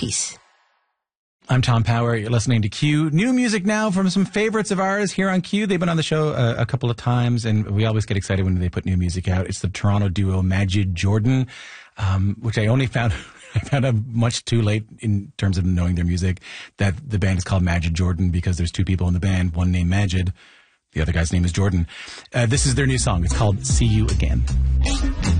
Peace. I'm Tom Power. You're listening to Q. New music now from some favorites of ours here on Q. They've been on the show a couple of times, and we always get excited when they put new music out. It's the Toronto duo Majid Jordan, which I only found out much too late in terms of knowing their music, that the band is called Majid Jordan because there's two people in the band, one named Majid, the other guy's name is Jordan. This is their new song. It's called See You Again.